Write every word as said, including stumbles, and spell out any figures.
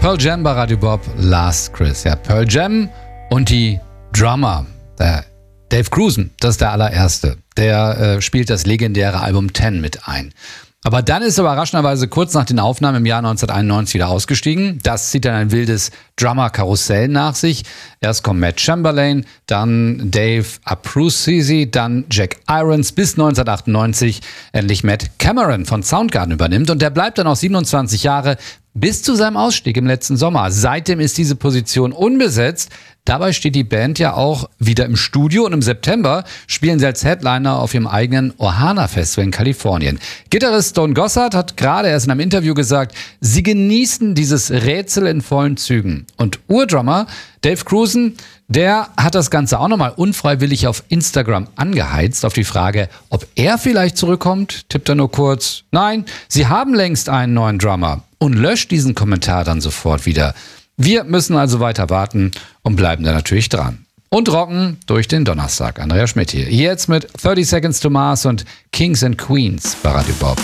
Pearl Jam bei Radio Bob, Last Chris. Ja, Pearl Jam und die Drummer. Der Dave Grusin, das ist der allererste. Der äh, spielt das legendäre Album Ten mit ein. Aber dann ist er überraschenderweise kurz nach den Aufnahmen im Jahr neunzehnhunderteinundneunzig wieder ausgestiegen. Das zieht dann ein wildes Drummer-Karussell nach sich. Erst kommt Matt Chamberlain, dann Dave Abruzzese, dann Jack Irons, bis neunzehnhundertachtundneunzig endlich Matt Cameron von Soundgarden übernimmt. Und der bleibt dann auch siebenundzwanzig Jahre bis zu seinem Ausstieg im letzten Sommer. Seitdem ist diese Position unbesetzt. Dabei steht die Band ja auch wieder im Studio und im September spielen sie als Headliner auf ihrem eigenen Ohana Festival in Kalifornien. Gitarrist Stone Gossard hat gerade erst in einem Interview gesagt, sie genießen dieses Rätsel in vollen Zügen. Und Urdrummer Dave Grusin, der hat das Ganze auch nochmal unfreiwillig auf Instagram angeheizt. Auf die Frage, ob er vielleicht zurückkommt, tippt er nur kurz, nein, sie haben längst einen neuen Drummer, und löscht diesen Kommentar dann sofort wieder. Wir müssen also weiter warten und bleiben da natürlich dran. Und rocken durch den Donnerstag. Andreas Schmidt hier. Jetzt mit thirty Seconds to Mars und Kings and Queens bei Radio Bob.